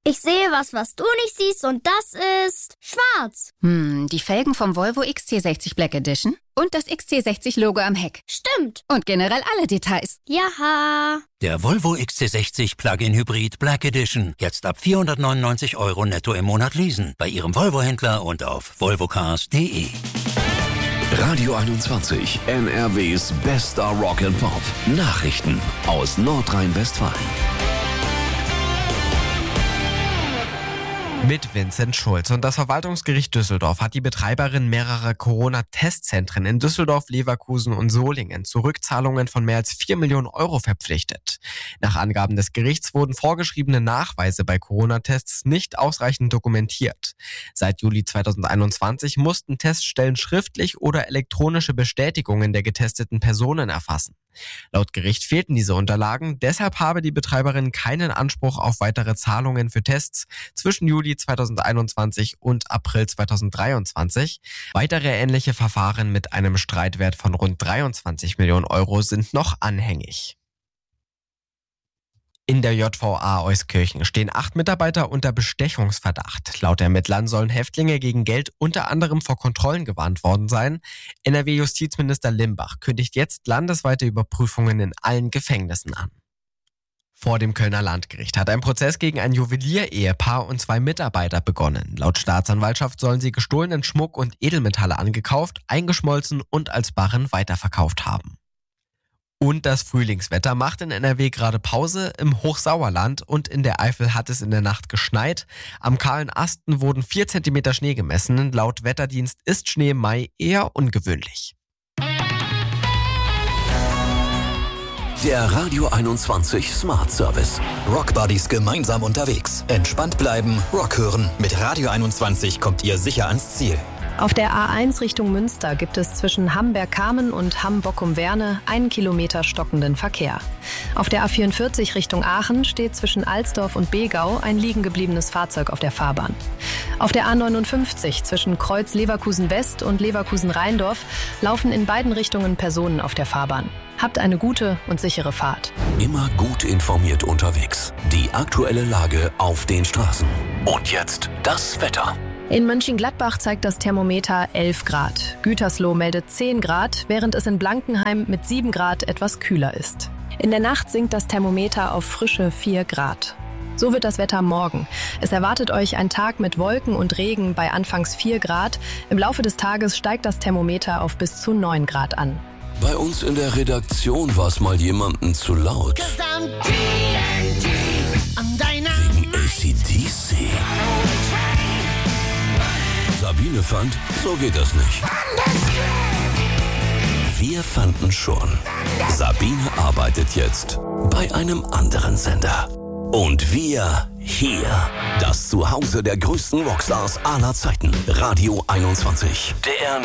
Ich sehe was du nicht siehst und das ist schwarz. Die Felgen vom Volvo XC60 Black Edition und das XC60-Logo am Heck. Stimmt. Und generell alle Details. Jaha. Der Volvo XC60 Plug-in Hybrid Black Edition. Jetzt ab 499 € netto im Monat leasen. Bei Ihrem Volvo-Händler und auf volvocars.de. Radio 21, NRWs bester Rock and Pop. Nachrichten aus Nordrhein-Westfalen. Mit Vincent Schulz. Und das Verwaltungsgericht Düsseldorf hat die Betreiberin mehrerer Corona-Testzentren in Düsseldorf, Leverkusen und Solingen zu Rückzahlungen von mehr als 4 Millionen € verpflichtet. Nach Angaben des Gerichts wurden vorgeschriebene Nachweise bei Corona-Tests nicht ausreichend dokumentiert. Seit Juli 2021 mussten Teststellen schriftlich oder elektronische Bestätigungen der getesteten Personen erfassen. Laut Gericht fehlten diese Unterlagen, deshalb habe die Betreiberin keinen Anspruch auf weitere Zahlungen für Tests zwischen Juli 2021 und April 2023. Weitere ähnliche Verfahren mit einem Streitwert von rund 23 Millionen € sind noch anhängig. In der JVA Euskirchen stehen 8 Mitarbeiter unter Bestechungsverdacht. Laut Ermittlern sollen Häftlinge gegen Geld unter anderem vor Kontrollen gewarnt worden sein. NRW-Justizminister Limbach kündigt jetzt landesweite Überprüfungen in allen Gefängnissen an. Vor dem Kölner Landgericht hat ein Prozess gegen ein Juwelier-Ehepaar und 2 Mitarbeiter begonnen. Laut Staatsanwaltschaft sollen sie gestohlenen Schmuck und Edelmetalle angekauft, eingeschmolzen und als Barren weiterverkauft haben. Und das Frühlingswetter macht in NRW gerade Pause. Im Hochsauerland und in der Eifel hat es in der Nacht geschneit. Am kahlen Asten wurden 4 Zentimeter Schnee gemessen. Laut Wetterdienst ist Schnee im Mai eher ungewöhnlich. Der Radio 21 Smart Service. Rockbuddies gemeinsam unterwegs. Entspannt bleiben, Rock hören. Mit Radio 21 kommt ihr sicher ans Ziel. Auf der A1 Richtung Münster gibt es zwischen Hamberg-Kamen und Hamm-Bockum-Werne 1 Kilometer stockenden Verkehr. Auf der A44 Richtung Aachen steht zwischen Alsdorf und Begau ein liegen gebliebenes Fahrzeug auf der Fahrbahn. Auf der A59 zwischen Kreuz Leverkusen West und Leverkusen Rheindorf laufen in beiden Richtungen Personen auf der Fahrbahn. Habt eine gute und sichere Fahrt. Immer gut informiert unterwegs. Die aktuelle Lage auf den Straßen. Und jetzt das Wetter. In Mönchengladbach zeigt das Thermometer 11 Grad. Gütersloh meldet 10 Grad, während es in Blankenheim mit 7 Grad etwas kühler ist. In der Nacht sinkt das Thermometer auf frische 4 Grad. So wird das Wetter morgen. Es erwartet euch ein Tag mit Wolken und Regen bei anfangs 4 Grad. Im Laufe des Tages steigt das Thermometer auf bis zu 9 Grad an. Bei uns in der Redaktion war es mal jemandem zu laut. Wegen AC/DC. Sabine fand, so geht das nicht. Wir fanden schon. Sabine arbeitet jetzt bei einem anderen Sender. Und wir hier. Das Zuhause der größten Rockstars aller Zeiten. Radio 21. Der